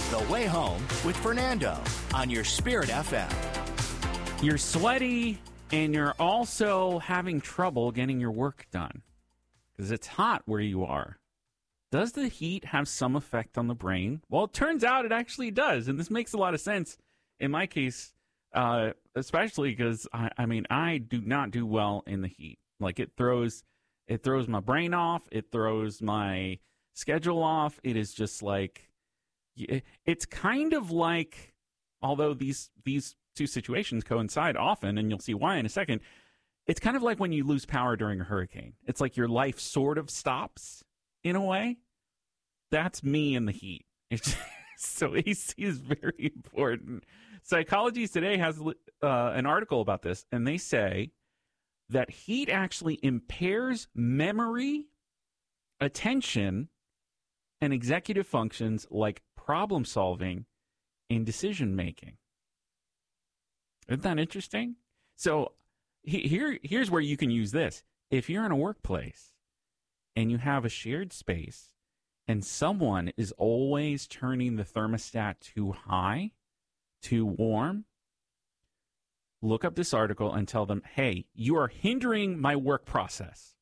The Way Home with Fernando on your Spirit FM. You're sweaty and you're also having trouble getting your work done because it's hot where you are. Does the heat have some effect on the brain? Well, it turns out it actually does, and this makes a lot of sense in my case, especially because, I do not do well in the heat. Like, it throws my brain off. It throws my schedule off. It is just like, it's kind of like, although these two situations coincide often, and you'll see why in a second, it's kind of like when you lose power during a hurricane. It's like your life sort of stops in a way. That's me in the heat. So AC is very important. Psychology Today has an article about this, and they say that heat actually impairs memory, attention, and executive functions like problem solving and decision making. Isn't that interesting? So here's where you can use this. If you're in a workplace and you have a shared space and someone is always turning the thermostat too high, too warm, look up this article and tell them, hey, you are hindering my work process.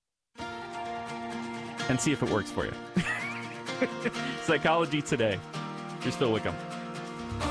And see if it works for you. Psychology Today. Here's Phil Wickham.